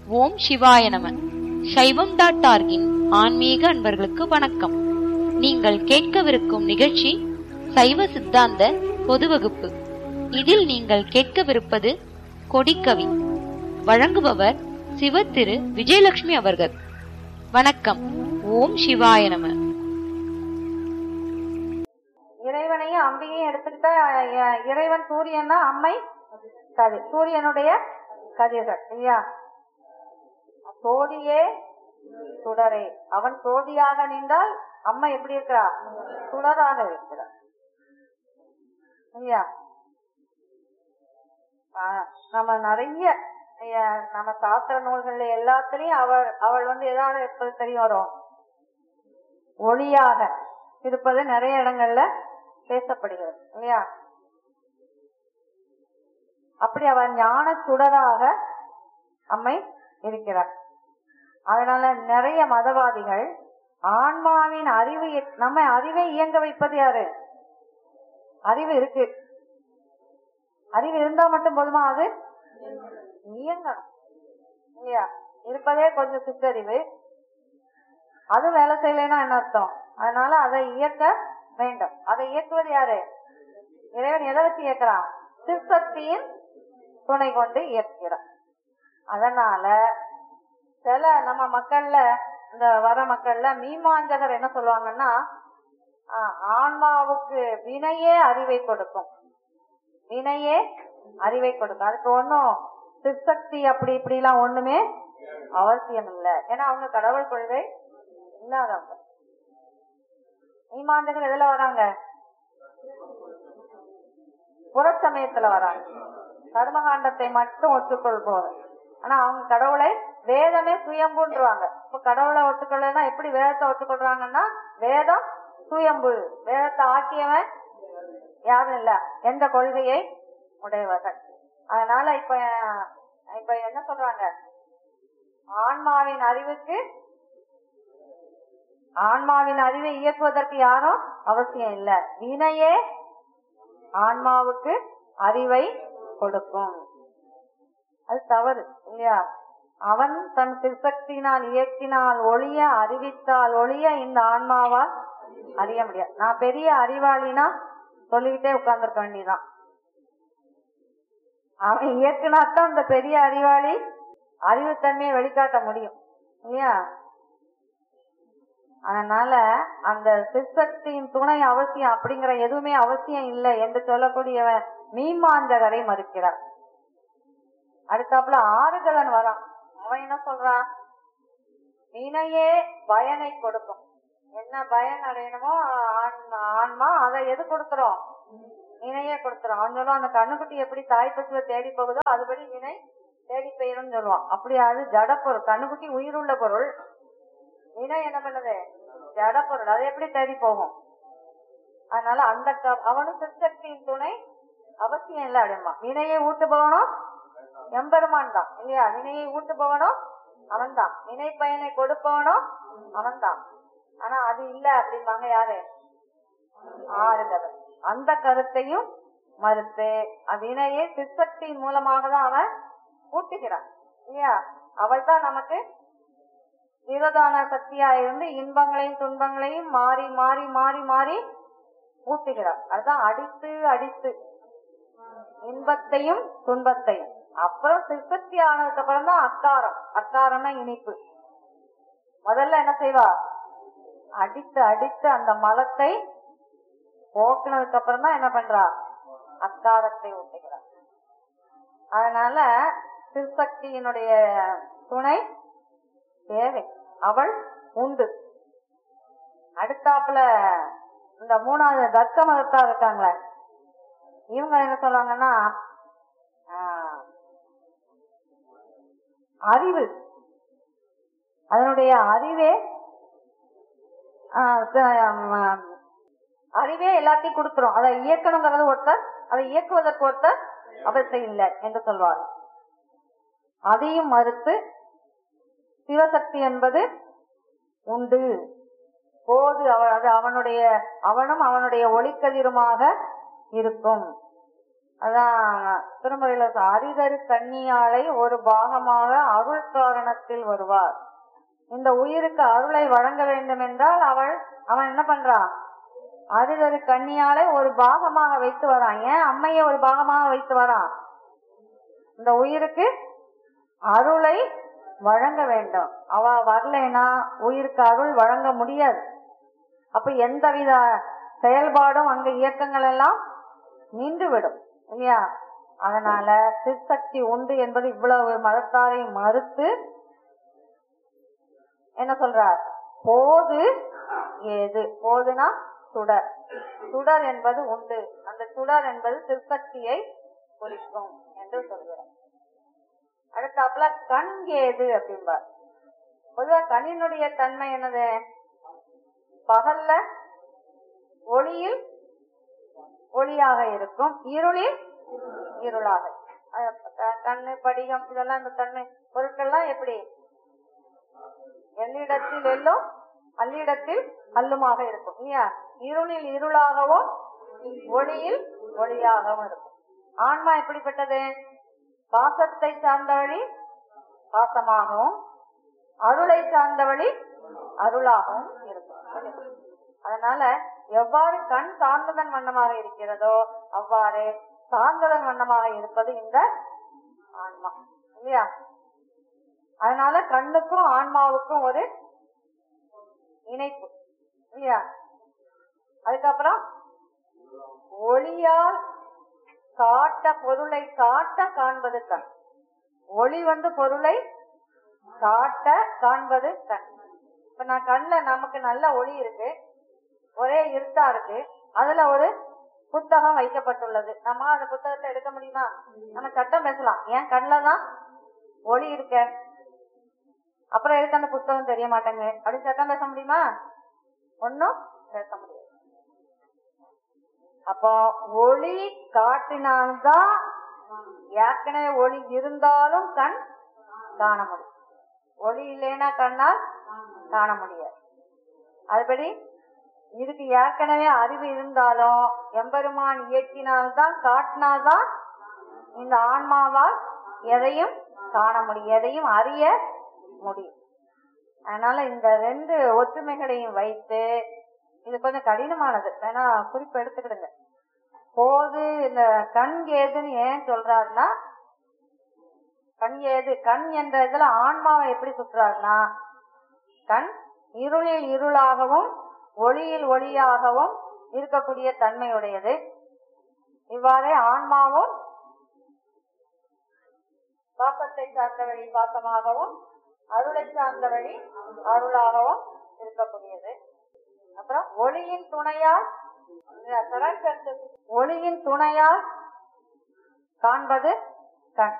ஓம் சிவாய நம. சைவம்.org-இன் ஆன்மீக அன்பர்களுக்கு வணக்கம். நீங்கள் கேட்கவிருக்கும் நிகழ்ச்சி சைவ சித்தாந்த பொது வகுப்பு. இதில் நீங்கள் கேட்கவிருப்பது கொடிக்கவி. வழங்குபவர் சிவ திரு விஜயலட்சுமி அவர்கள். வணக்கம். ஓம் சிவாய நம. இறைவனையும் அம்பிகையும் எடுத்துக்கிட்டா இறைவன் சூரியன்னா அம்மை கதிர், சூரியனுடைய கதிர்கள் இல்லையா? சோதியே சுடரே, அவன் சோதியாக நின்றால் அம்மா எப்படி இருக்கிறா? சுடராக இருக்கிறார் இல்லையா? நம்ம நிறைய நம்ம சாஸ்திர நூல்கள்ல எல்லாத்திலையும் அவள் ஏதாவது இருப்பது தெரிய வரும், ஒளியாக இருப்பது நிறைய இடங்கள்ல பேசப்படுகிறது இல்லையா? அப்படி அவன் ஞான சுடராக அம்மை இருக்கிறார். அதனால நிறைய மதவாதிகள் ஆன்மாவின் அறிவு, நம்ம அறிவை இயங்க வைப்பது யாரு? அறிவு இருக்கு, அறிவு இருந்தா மட்டும் போதுமா? அது இயங்கணும் இல்லையா? இருப்பதே கொஞ்சம் சிற்றறிவு, அது வேலை செய்யலைன்னா என்ன அர்த்தம்? அதனால அதை இயக்க வேண்டும். அதை இயக்குவது யாரு? இறைவன். எதை வச்சு இயக்கிறான்? சிற்சக்தியின் துணை கொண்டு இயக்கிறான். அதனால சில நம்ம மக்கள்ல, இந்த வர மக்கள்ல மீமாஞ்சகர் என்ன சொல்லுவாங்கன்னா, ஆன்மாவுக்கு வினையே அறிவை கொடுக்கும், வினையே அறிவை கொடுக்கும். அதுக்கு ஒன்னும் சிற்சக்தி அப்படி இப்படி எல்லாம் ஒண்ணுமே அவசியம் இல்லை. ஏன்னா அவங்க கடவுள் கொள்கை இல்லாதவங்க. மீமாஞ்சகர் எதுல வராங்க? புறச்சமயத்துல வராங்க. கர்மகாண்டத்தை மட்டும் ஒத்துக்கொள்போது. ஆனா அவங்க கடவுளை, வேதமே சுயம்புன்றாங்க. இப்ப கடவுளை ஒத்துக்கொள்ளனா எப்படி வேதத்தை ஒத்துக்கொள்றாங்கன்னா, வேதம் சுயம்பு, வேதத்தை ஆக்கியவன் யாரும் இல்ல, எந்த கொள்கையை உடையவர்கள். அதனால இப்ப என்ன சொல்றாங்க? ஆன்மாவின் அறிவை இயக்குவதற்கு யாரும் அவசியம் இல்ல, வினையே ஆன்மாவுக்கு அறிவை கொடுக்கும். அது தவறு இல்லையா? அவன் தன் திருசக்தியினால் இயக்கினால் ஒளிய, அறிவித்தால் ஒளிய இந்த ஆன்மாவால் அறிய முடியாது. நான் பெரிய அறிவாளினா சொல்லிக்கிட்டே உட்கார்ந்துருக்க வேண்டியதான். அவன் இயக்குனாத்தான் இந்த பெரிய அறிவாளி அறிவுத்தன்மையை வெளிக்காட்ட முடியும் இல்லையா? அதனால அந்த சிற்சக்தியின் துணை அவசியம் அப்படிங்கிற எதுவுமே அவசியம் இல்லை என்று சொல்லக்கூடியவன் மீமாஞ்சகரை மறுக்கிறார். அடுத்தாப்புல ஆறுதலன் வரான். அவன் என்ன சொல்றான்? வினையே பயனை கொடுக்கும். என்ன பயன் அடையணுமோ ஆன்மா அதை எது கொடுக்கிறோம்? வினையே கொடுக்கிறோம். அவன் சொல்லுவான், அந்த கண்ணுக்குட்டி எப்படி தாய் பசுவை தேடி போகுதோ அதுபடி வினை தேடி போயிடும் சொல்லுவான். அப்படி அது ஜட பொருள். கண்ணுக்குட்டி உயிருள்ள பொருள், வினை என்ன பண்ணுது? ஜட பொருள். அது எப்படி தேடி போகும்? அதனால அந்த அவனும் சிற்சக்தியின் துணை அவசியம் இல்லை அடையுமா. வினையை ஊட்டு போகணும் எம்பெருமான் தான் இல்லையா? வினையை ஊட்டு போகணும் அவன் தான், வினை பயனை கொடுப்பவனும் அவன் தான். ஆனா அது இல்ல அப்படிம்பாங்க யாரு? ஆறுதல். அந்த கருத்தையும் மறுத்து வினையை சிற்சக்தியின் மூலமாக தான் அவன் ஊட்டுகிறான் இல்லையா? அவள் தான் நமக்கு விரோதான சக்தியா இருந்து இன்பங்களையும் துன்பங்களையும் மாறி மாறி மாறி மாறி ஊட்டுகிறார். அதுதான் அடித்து அடித்து இன்பத்தையும் துன்பத்தையும். அப்புறம் சிற்சக்தி ஆனதுக்கு அப்புறம் தான் அக்காரம். அக்காரம்னா இனிப்பு. முதல்ல என்ன செய்வா? அடித்து அடித்து அந்த மலத்தை போக்குனதுக்கு அப்புறம் தான் என்ன பண்றா? அக்காரத்தை ஊட்டுகிறார். அதனால சிற்சக்தியினுடைய துணை தேவை, அவள் உண்டு. அடுத்தாப்புல இந்த மூணாவது தர்க்க மதத்தா இருக்காங்களே, இவங்க என்ன சொல்றாங்கன்னா, அறிவு, அதனுடைய அறிவே எல்லாத்தையும் கொடுத்துரும். அதை இயக்கணுங்கிறது ஒருத்தர், அதை இயக்குவதற்கு ஒருத்தர் அவசியம் இல்லை என்று சொல்வார். அதையும் மறுத்து சிவசக்தி என்பது உண்டு போது அவனும் அவனுடைய ஒளிக்கதிருமாக இருக்கும். அதான் திருமுறையில அரிதரு கன்னியாளை ஒரு பாகமாக அருள் காரணத்தில் வருவார். இந்த உயிருக்கு அருளை வழங்க வேண்டும் என்றால் அவன் என்ன பண்றான்? அரிதரு கன்னியாளை ஒரு பாகமாக வைத்து வரான். ஏன் அம்மையை ஒரு பாகமாக வைத்து வரான்? இந்த உயிருக்கு அருளை வழங்க வேண்டும். அவ வரலைன்னா உயிருக்கு அருள் வழங்க முடியாது. அப்ப எந்தவித செயல்பாடும் அங்க இயக்கங்கள் எல்லாம் நின்று விடும் இல்லையா? அதனால சிற்சக்தி உண்டு என்பது இவ்வளவு மதத்தாரை மறுத்து என்ன சொல்றார்? போது ஏது? போதுனா சுடர். சுடர் என்பது உண்டு. அந்த சுடர் என்பது சிற்சக்தியை குறிக்கும் என்று சொல்கிறார். அடுத்தாப்புல கண் ஏது அப்படின்பார். பொதுவா கண்ணினுடைய தன்மை என்னது? பகல்ல ஒளியில் ஒளியாக இருக்கும், இருளில் இருளாக. கண்ணு, படிகம் இதெல்லாம் இந்த தன்மை பொருட்கள்லாம் எப்படி? எல்லிடத்தில் எல்லும் அல்லிடத்தில் அல்லுமாக இருக்கும் இல்லையா? இருளில் இருளாகவும் ஒளியில் ஒளியாகவும் இருக்கும். ஆன்மா எப்படிப்பட்டது? பாசத்தை சார்ந்தவழி பாசமாகவும் அருளை சார்ந்தவழி அருளாகவும் இருக்கும். அதனால எவ்வாறு கண் சார்ந்ததன் வண்ணமாக இருக்கிறதோ அவ்வாறு சார்ந்ததன் வண்ணமாக இருப்பது இந்த ஆன்மா இல்லையா? அதனால கண்ணுக்கும் ஆன்மாவுக்கும் ஒரு இணைப்பு இல்லையா? அதுக்கப்புறம் ஒளியால் காட்ட பொருளை காட்ட காண்பது கண். ஒளி பொருளை காட்ட காண்பது கண். இப்ப நான் கண்ணுல நமக்கு நல்ல ஒளி இருக்கு, ஒரே இருட்டா இருக்கு, அதுல ஒரு புத்தகம் வைக்கப்பட்டுள்ளது. நம்ம அந்த புத்தகத்தை எடுக்க முடியுமா? நம்ம சட்டம் பேசலாம். ஏன்? கண்ணுலதான் ஒளி இருக்க, அப்புறம் எடுக்க அந்த புத்தகம் தெரிய மாட்டேங்க அப்படின்னு சட்டம் பேச முடியுமா? ஒன்னும் பேச முடியாது. அப்போ ஒளி காட்டினால்தான் ஏற்கனவே ஒளி இருந்தாலும் கண் காண முடியும். ஒளி இல்லைன்னா கண்ணால் காண முடியாது. அதுபடி இதுக்கு ஏற்கனவே அறிவு இருந்தாலும் எம்பெருமான் இயக்கினால்தான் காட்டினால்தான் இந்த ஆன்மாவால் எதையும் காண முடியும், எதையும் அறிய முடியும். அதனால இந்த ரெண்டு ஒற்றுமைகளையும் வைத்து, இது கொஞ்சம் கடினமானது, வேணா குறிப்பு எடுத்துக்கிடுங்க. போது இந்த கண் ஏதுன்னு ஏன் சொல்றாருன்னா, கண் ஏது, கண் என்ற இதுல ஆன்மாவை எப்படி சுற்றுறாருன்னா, கண் இருளில் இருளாகவும் ஒளியில் ஒளியாகவும் இருக்கக்கூடிய தன்மையுடையது. இவ்வாறே ஆன்மாவும் பாசத்தை சார்ந்த வழி பாசமாகவும் அருளை சார்ந்த வழி அருளாகவும் இருக்கக்கூடியது. அப்புறம் ஒளியின் துணையால் ஒளியின் துணையால் காண்பது